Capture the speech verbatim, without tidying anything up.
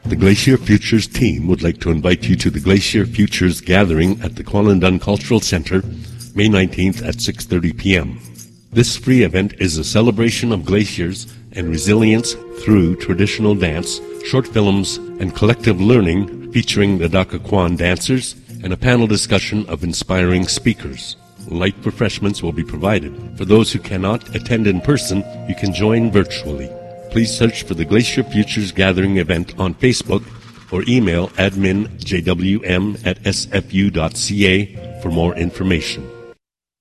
The Glacier Futures team would like to invite you to the Glacier Futures Gathering at the Kwalendon Cultural Center, May nineteenth at six thirty p.m. This free event is a celebration of glaciers and resilience through traditional dance, short films, and collective learning featuring the Daka-Kwan dancers and a panel discussion of inspiring speakers. Light refreshments will be provided. For those who cannot attend in person, you can join virtually. Please search for the Glacier Futures Gathering event on Facebook or email admin j w m at s f u dot c a for more information.